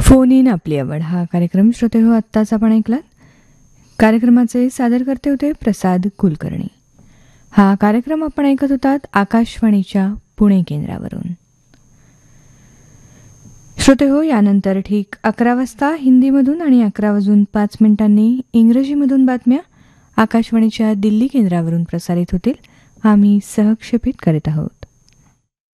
Phone in आपली आवड हा कार्यक्रम श्रोते हो आत्ताच आपण ऐकलात. कार्यक्रमाचे सादरकर्ते होते प्रसाद कुलकर्णी. हा कार्यक्रम आपण ऐकत होतात आकाशवाणीच्या पुणे केंद्रावरून. श्रोते हो, यानंतर ठीक 11 वाजता हिंदीमधून आणि 11:05 इंग्रजीमधून बातम्या आकाशवाणीच्या दिल्ली केंद्रावरून प्रसारित होतील. आम्ही सहक्षेपित करीत आहोत.